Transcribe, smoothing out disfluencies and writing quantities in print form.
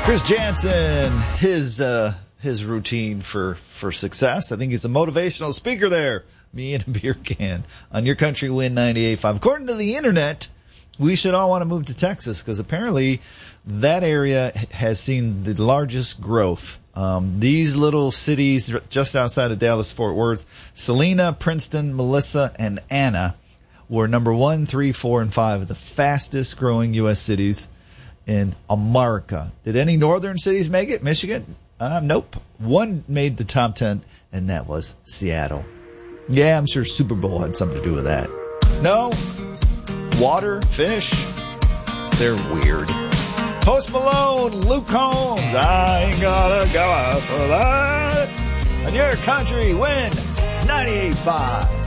Chris Jansen, his routine for success. I think he's a motivational speaker there. Me and a beer can on Your Country Win 98.5. According to the internet, we should all want to move to Texas because apparently that area has seen the largest growth. These little cities just outside of Dallas-Fort Worth, Salina, Princeton, Melissa, and Anna were number 1, 3, 4, and 5 of the fastest growing U.S. cities in America. Did any northern cities make it? Michigan? Nope. One made the top 10, and that was Seattle. Yeah, I'm sure Super Bowl had something to do with that. No? Water? Fish? They're weird. Post Malone, Luke Combs, I ain't gonna go out for that. And Your Country Win 98.5.